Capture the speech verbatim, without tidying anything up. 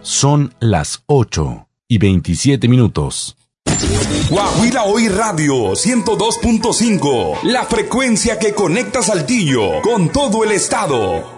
Son las ocho y veintisiete minutos. Coahuila Hoy Radio ciento dos punto cinco, la frecuencia que conecta Saltillo con todo el estado.